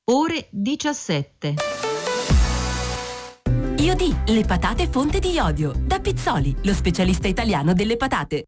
ore 17. Iodi, le patate fonte di iodio. Da Pizzoli, lo specialista italiano delle patate.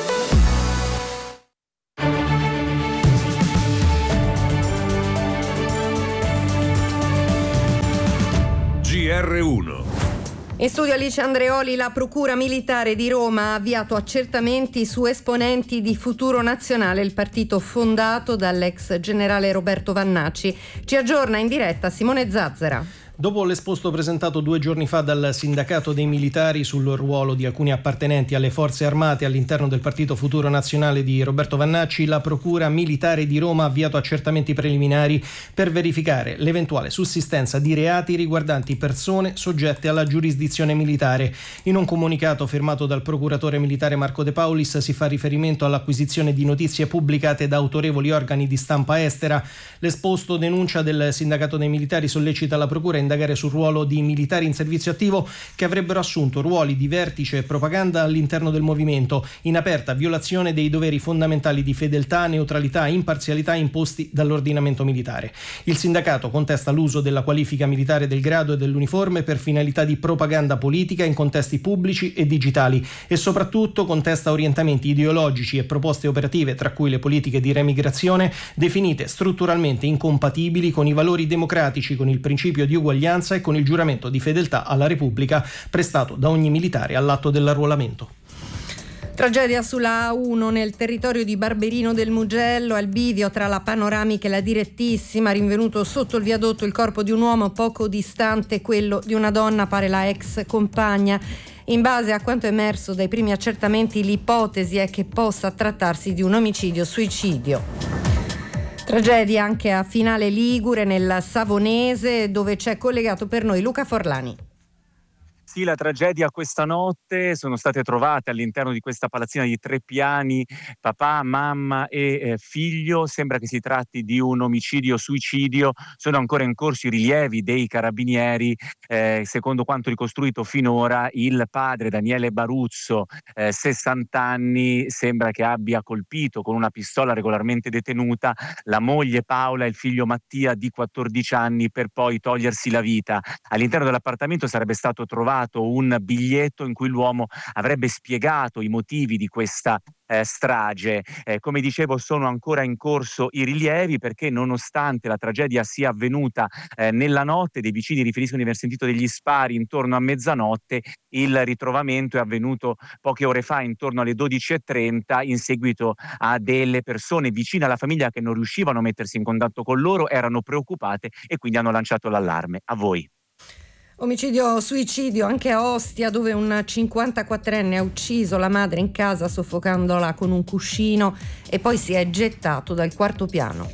GR1. In studio Alice Andreoli. La Procura Militare di Roma ha avviato accertamenti su esponenti di Futuro Nazionale, il partito fondato dall'ex generale Roberto Vannacci. Ci aggiorna in diretta Simone Zazzera. Dopo l'esposto presentato 2 giorni fa dal sindacato dei militari sul ruolo di alcuni appartenenti alle forze armate all'interno del Partito Futuro Nazionale di Roberto Vannacci, la Procura Militare di Roma ha avviato accertamenti preliminari per verificare l'eventuale sussistenza di reati riguardanti persone soggette alla giurisdizione militare. In un comunicato firmato dal procuratore militare Marco De Paulis si fa riferimento all'acquisizione di notizie pubblicate da autorevoli organi di stampa estera. L'esposto denuncia del sindacato dei militari sollecita la Procura a indagare sul ruolo di militari in servizio attivo che avrebbero assunto ruoli di vertice e propaganda all'interno del movimento, in aperta violazione dei doveri fondamentali di fedeltà, neutralità e imparzialità imposti dall'ordinamento militare. Il sindacato contesta l'uso della qualifica militare del grado e dell'uniforme per finalità di propaganda politica in contesti pubblici e digitali e soprattutto contesta orientamenti ideologici e proposte operative, tra cui le politiche di remigrazione, definite strutturalmente incompatibili con i valori democratici, con il principio di uguaglianza e con il giuramento di fedeltà alla Repubblica prestato da ogni militare all'atto dell'arruolamento. Tragedia sulla A1 nel territorio di Barberino del Mugello, al bivio tra la Panoramica e la Direttissima, rinvenuto sotto il viadotto il corpo di un uomo, poco distante quello di una donna, pare la ex compagna. In base a quanto emerso dai primi accertamenti, l'ipotesi è che possa trattarsi di un omicidio-suicidio. Tragedia anche a Finale Ligure, nel Savonese, dove c'è collegato per noi Luca Forlani. Sì, la tragedia questa notte: sono state trovate all'interno di questa palazzina di 3 piani papà, mamma e figlio. Sembra che si tratti di un omicidio-suicidio. Sono ancora in corso i rilievi dei carabinieri. Secondo quanto ricostruito finora, il padre Daniele Baruzzo, 60 anni, sembra che abbia colpito con una pistola regolarmente detenuta la moglie Paola e il figlio Mattia di 14 anni per poi togliersi la vita. All'interno dell'appartamento sarebbe stato trovato un biglietto in cui l'uomo avrebbe spiegato i motivi di questa strage. Come dicevo, sono ancora in corso i rilievi, perché nonostante la tragedia sia avvenuta nella notte, dei vicini riferiscono di aver sentito degli spari intorno a mezzanotte. Il ritrovamento è avvenuto poche ore fa, intorno alle 12:30, in seguito a delle persone vicine alla famiglia che non riuscivano a mettersi in contatto con loro, erano preoccupate e quindi hanno lanciato l'allarme. A voi. Omicidio-suicidio anche a Ostia, dove un 54enne ha ucciso la madre in casa soffocandola con un cuscino e poi si è gettato dal 4º piano.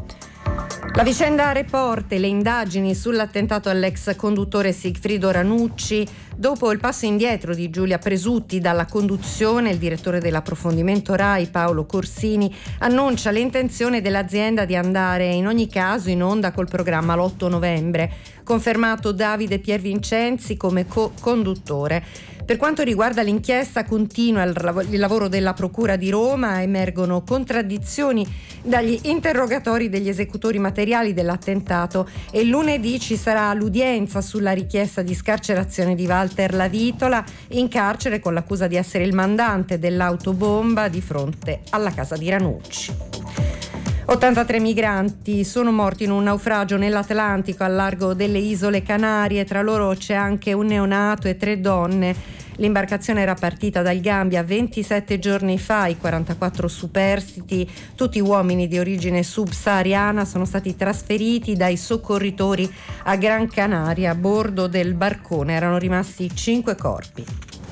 La vicenda Report e le indagini sull'attentato all'ex conduttore Sigfrido Ranucci. Dopo il passo indietro di Giulia Presutti dalla conduzione, il direttore dell'approfondimento RAI Paolo Corsini annuncia l'intenzione dell'azienda di andare in ogni caso in onda col programma l'8 novembre. Confermato Davide Piervincenzi come co-conduttore. Per quanto riguarda l'inchiesta, continua il lavoro della Procura di Roma, emergono contraddizioni dagli interrogatori degli esecutori materiali dell'attentato e lunedì ci sarà l'udienza sulla richiesta di scarcerazione di Walter Lavitola, in carcere con l'accusa di essere il mandante dell'autobomba di fronte alla casa di Ranucci. 83 migranti sono morti in un naufragio nell'Atlantico al largo delle isole Canarie, tra loro c'è anche un neonato e 3 donne. L'imbarcazione era partita dal Gambia 27 giorni fa, i 44 superstiti, tutti uomini di origine subsahariana, sono stati trasferiti dai soccorritori a Gran Canaria. A bordo del barcone erano rimasti 5 corpi.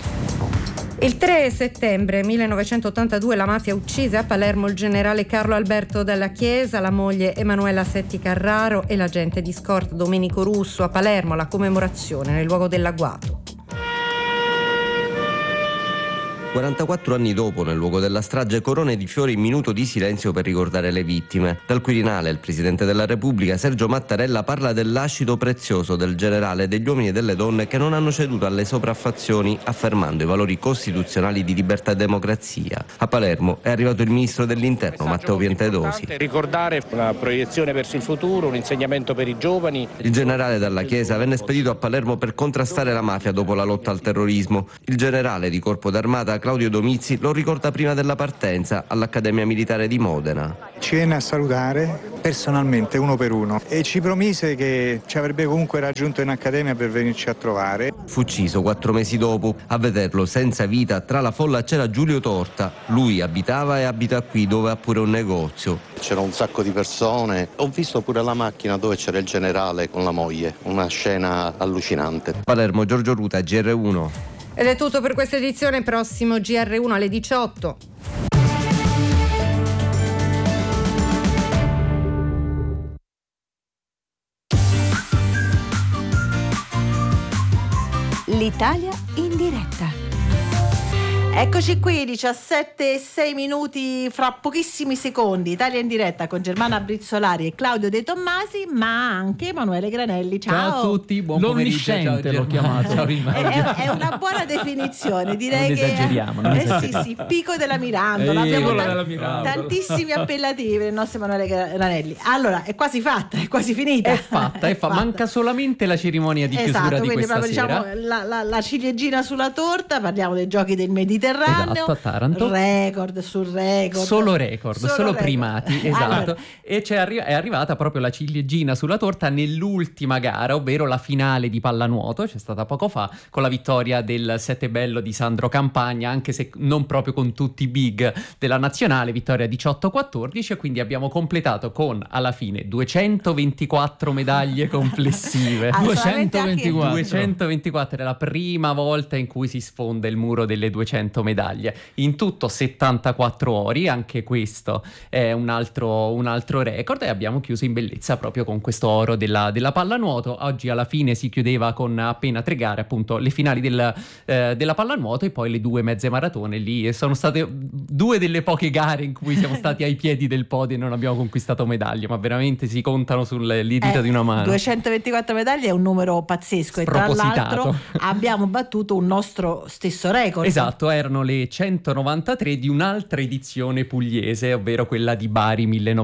Il 3 settembre 1982 la mafia uccise a Palermo il generale Carlo Alberto Dalla Chiesa, la moglie Emanuela Setti Carraro e l'agente di scorta Domenico Russo. A Palermo la commemorazione nel luogo dell'agguato. 44 anni dopo, nel luogo della strage, corone di fiori, minuto di silenzio per ricordare le vittime. Dal Quirinale il Presidente della Repubblica, Sergio Mattarella, parla dell'ascito prezioso del generale, degli uomini e delle donne che non hanno ceduto alle sopraffazioni, affermando i valori costituzionali di libertà e democrazia. A Palermo è arrivato il Ministro dell'Interno, Matteo Piantedosi. Ricordare una proiezione verso il futuro, un insegnamento per i giovani. Il generale dalla Chiesa venne spedito a Palermo per contrastare la mafia dopo la lotta al terrorismo. Il generale di Corpo d'Armata Claudio Domizzi lo ricorda prima della partenza all'Accademia Militare di Modena. Ci venne a salutare personalmente, uno per uno, e ci promise che ci avrebbe comunque raggiunto in Accademia per venirci a trovare. Fu ucciso 4 mesi dopo. A vederlo senza vita tra la folla c'era Giulio Torta. Lui abitava e abita qui, dove ha pure un negozio. C'era un sacco di persone. Ho visto pure la macchina dove c'era il generale con la moglie. Una scena allucinante. Palermo, Giorgio Ruta, GR1. Ed è tutto per questa edizione, prossimo GR1 alle 18. L'Italia in diretta. Eccoci qui, 17:06, fra pochissimi secondi, Italia in diretta con Germana Brizzolari e Claudio De Tommasi, ma anche Emanuele Granelli. Ciao a tutti, buon pomeriggio. L'ho chiamato. Ciao, è una buona definizione, direi. Non che esageriamo. Sì, Pico della Mirandola. Abbiamo tantissimi appellativi del nostro Emanuele Granelli. Allora, è quasi fatta, è quasi finita. È fatta. Manca solamente la cerimonia di chiusura di questa sera. Diciamo la ciliegina sulla torta, parliamo dei giochi del Mediterraneo. Esatto, a Taranto. Record sul record. Solo primati, esatto. Allora. E è arrivata proprio la ciliegina sulla torta nell'ultima gara, ovvero la finale di pallanuoto, c'è stata poco fa, con la vittoria del Sette Bello di Sandro Campagna, anche se non proprio con tutti i big della nazionale, vittoria 18-14, e quindi abbiamo completato con, alla fine, 224 medaglie complessive. 224 è la prima volta in cui si sfonda il muro delle 200 medaglie, in tutto 74 ori, anche questo è un altro record, e abbiamo chiuso in bellezza proprio con questo oro della pallanuoto. Oggi alla fine si chiudeva con appena 3 gare, appunto le finali della pallanuoto e poi le 2 mezze maratone. Lì sono state 2 delle poche gare in cui siamo stati ai piedi del podio e non abbiamo conquistato medaglie, ma veramente si contano sulle dita di una mano. 224 medaglie è un numero pazzesco, e tra l'altro abbiamo battuto un nostro stesso record. Esatto, erano le 193 di un'altra edizione pugliese, ovvero quella di Bari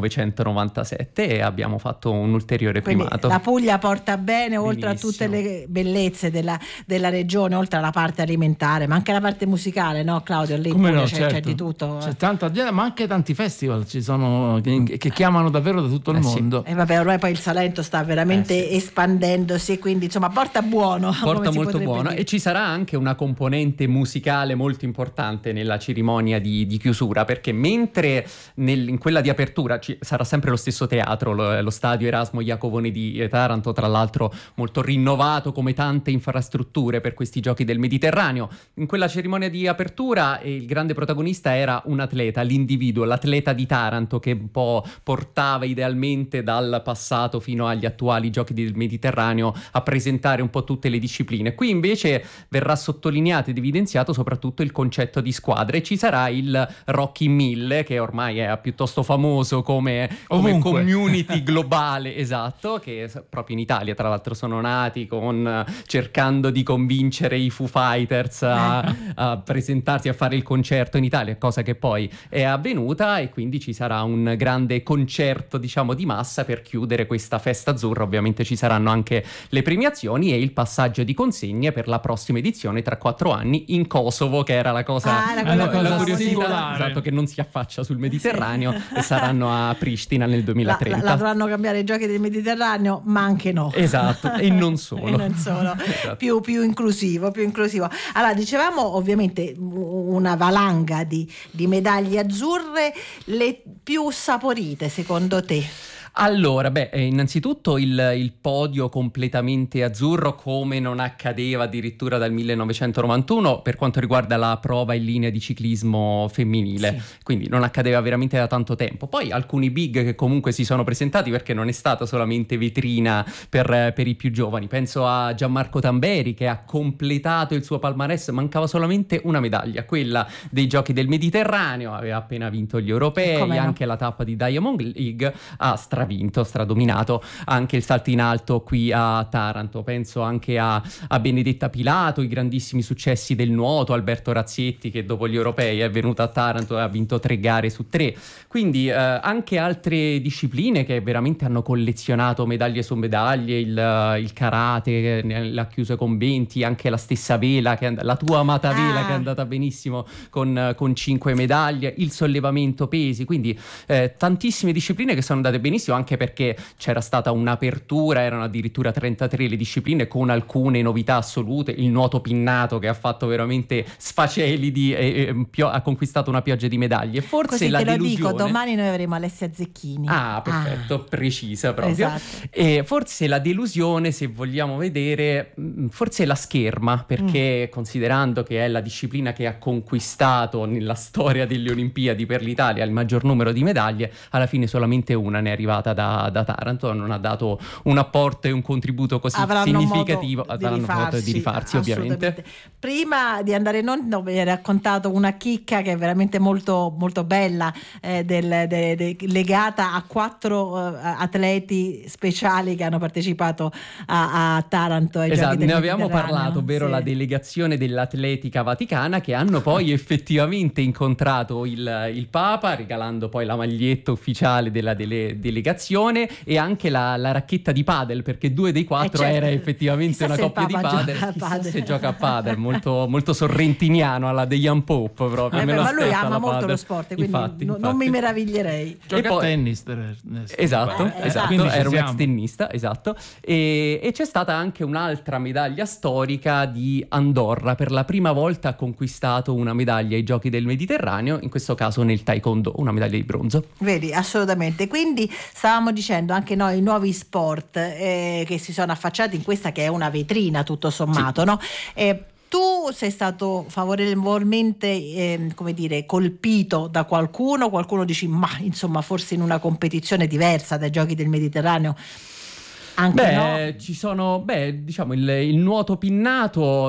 1997, e abbiamo fatto un ulteriore primato. La Puglia porta bene, oltre a tutte le bellezze della regione, oltre alla parte alimentare, ma anche la parte musicale, no Claudio? Lì c'è di tutto. C'è tanta gente, ma anche tanti festival ci sono che chiamano davvero da tutto il mondo. E vabbè, ormai poi il Salento sta veramente espandendosi, quindi insomma porta buono. Porta molto buono, e ci sarà anche una componente musicale molto importante nella cerimonia di chiusura, perché mentre in quella di apertura sarà sempre lo stesso teatro, lo stadio Erasmo Iacovone di Taranto, tra l'altro molto rinnovato come tante infrastrutture per questi giochi del Mediterraneo. In quella cerimonia di apertura il grande protagonista era un atleta, l'individuo, l'atleta di Taranto, che un po' portava idealmente dal passato fino agli attuali giochi del Mediterraneo a presentare un po' tutte le discipline. Qui invece verrà sottolineato ed evidenziato soprattutto il concetto di squadre. Ci sarà il Rocky 1000, che ormai è piuttosto famoso come community globale, esatto, che proprio in Italia tra l'altro sono nati cercando di convincere i Foo Fighters a presentarsi, a fare il concerto in Italia, cosa che poi è avvenuta, e quindi ci sarà un grande concerto, diciamo, di massa per chiudere questa festa azzurra. Ovviamente ci saranno anche le premiazioni e il passaggio di consegne per la prossima edizione tra 4 anni in Kosovo, che era la cosa curiosità, esatto, che non si affaccia sul Mediterraneo, e saranno a Pristina nel 2030. La dovranno cambiare i giochi del Mediterraneo, ma anche no. Esatto, e non solo. Esatto. più inclusivo. Allora, dicevamo ovviamente una valanga di medaglie azzurre, le più saporite secondo te? Allora, innanzitutto il podio completamente azzurro, come non accadeva addirittura dal 1991 per quanto riguarda la prova in linea di ciclismo femminile, quindi non accadeva veramente da tanto tempo. Poi alcuni big che comunque si sono presentati, perché non è stata solamente vetrina per i più giovani. Penso a Gianmarco Tamberi, che ha completato il suo palmarès, mancava solamente una medaglia, quella dei Giochi del Mediterraneo, aveva appena vinto gli europei, anche la tappa di Diamond League, ha stradominato anche il salto in alto qui a Taranto. Penso anche a Benedetta Pilato, i grandissimi successi del nuoto, Alberto Razzietti, che dopo gli europei è venuto a Taranto e ha vinto 3 gare su 3, quindi anche altre discipline che veramente hanno collezionato medaglie su medaglie, il karate l'ha chiuso con 20, anche la stessa vela, la tua amata vela che è andata benissimo con 5 medaglie, il sollevamento pesi, quindi tantissime discipline che sono andate benissimo, anche perché c'era stata un'apertura, erano addirittura 33 le discipline con alcune novità assolute, il nuoto pinnato che ha fatto veramente sfacelidi e ha conquistato una pioggia di medaglie. Forse così la te lo delusione... dico, domani noi avremo Alessia Zecchini. Perfetto, precisa proprio. Esatto. E forse la delusione, se vogliamo vedere, forse la scherma, perché considerando che è la disciplina che ha conquistato nella storia delle Olimpiadi per l'Italia il maggior numero di medaglie, alla fine solamente una ne è arrivata da Taranto, non ha dato un apporto e un contributo così significativo. Avranno modo di rifarsi, ovviamente. Prima di andare in onda vi ho raccontato una chicca che è veramente molto, molto bella, legata a 4 atleti speciali che hanno partecipato a Taranto ai Giochi del ne abbiamo Mediterraneo. parlato, ovvero la delegazione dell'Atletica Vaticana, che hanno poi effettivamente incontrato il Papa, regalando poi la maglietta ufficiale della delegazione e anche la racchetta di padel, perché 2 dei 4 era effettivamente una coppia di padel. Chissà se gioca a padel, molto, molto sorrentiniano, alla The Young Pope proprio. Ma lui ama molto lo sport, quindi infatti. Non mi meraviglierei. Gioca a tennis. Esatto, era un ex tennista, esatto. E c'è stata anche un'altra medaglia storica di Andorra, per la prima volta ha conquistato una medaglia ai Giochi del Mediterraneo, in questo caso nel taekwondo, una medaglia di bronzo. Vedi, assolutamente. Quindi stavamo dicendo anche noi i nuovi sport che si sono affacciati in questa che è una vetrina tutto sommato, no? Tu sei stato favorevolmente colpito da qualcuno dici ma insomma forse in una competizione diversa dai Giochi del Mediterraneo ci sono, diciamo il nuoto pinnato,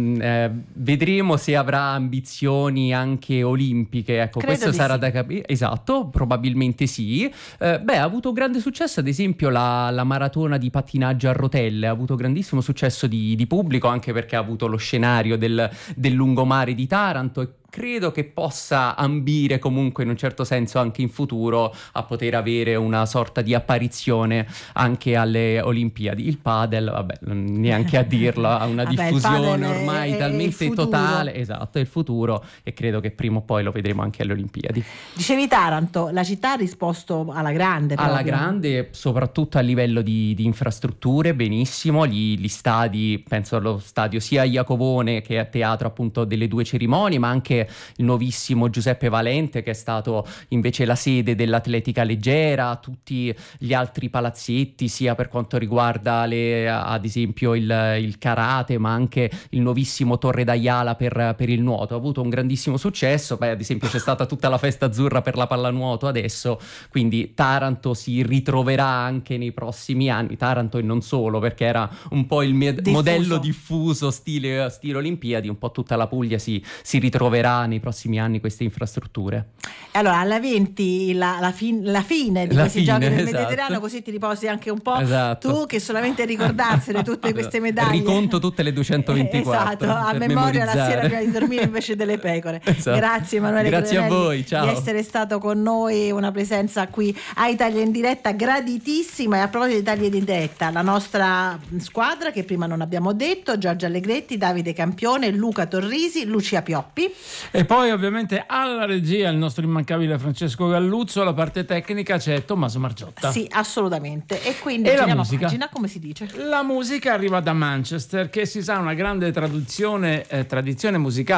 vedremo se avrà ambizioni anche olimpiche, ecco. Credo questo sarà da capire. Esatto, probabilmente sì. Ha avuto grande successo ad esempio la maratona di pattinaggio a rotelle, ha avuto grandissimo successo di pubblico, anche perché ha avuto lo scenario del lungomare di Taranto, e credo che possa ambire comunque in un certo senso anche in futuro a poter avere una sorta di apparizione anche alle Olimpiadi. Il padel, neanche a dirlo, ha una diffusione ormai talmente totale. Esatto, è il futuro, e credo che prima o poi lo vedremo anche alle Olimpiadi. Dicevi Taranto, la città ha risposto alla grande proprio. Alla grande, soprattutto a livello di infrastrutture, benissimo. Gli stadi, penso allo stadio sia Iacovone, che è a teatro appunto delle 2 cerimonie, ma anche il nuovissimo Giuseppe Valente, che è stato invece la sede dell'atletica leggera, tutti gli altri palazzetti, sia per quanto riguarda ad esempio il karate, ma anche il nuovissimo Torre d'Aiala per il nuoto, ha avuto un grandissimo successo. Ad esempio c'è stata tutta la festa azzurra per la pallanuoto adesso, quindi Taranto si ritroverà anche nei prossimi anni, Taranto e non solo, perché era un po' il modello diffuso stile Olimpiadi, un po' tutta la Puglia si ritroverà nei prossimi anni queste infrastrutture. Allora alla 20 la fine di questi Giochi del Mediterraneo, così ti riposi anche un po', tu che solamente ricordarsene tutte queste medaglie. Riconto tutte le 224. Esatto, a memoria la sera prima di dormire invece delle pecore. Esatto. Grazie Emanuele Grazie Cremonelli, a voi, ciao. di essere stato con noi, una presenza qui a Italia in diretta graditissima. E a proposito di Italia in diretta, la nostra squadra che prima non abbiamo detto: Giorgia Allegretti, Davide Campione, Luca Torrisi, Lucia Pioppi. E poi ovviamente alla regia il nostro immancabile Francesco Galluzzo, alla parte tecnica c'è Tommaso Margiotta. Sì, assolutamente. E quindi la musica? Pagina, come si dice? La musica arriva da Manchester, che si sa una grande tradizione musicale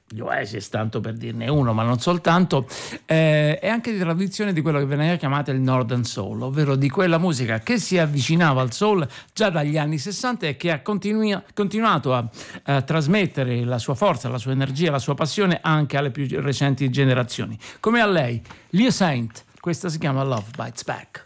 gli Oasis, tanto per dirne uno, ma non soltanto, è anche di tradizione di quello che veniva chiamato il Northern Soul, ovvero di quella musica che si avvicinava al soul già dagli anni 60 e che ha continuato a trasmettere la sua forza, la sua energia, la sua passione anche alle più recenti generazioni. Come a lei, Leo Saint, questa si chiama Love Bites Back.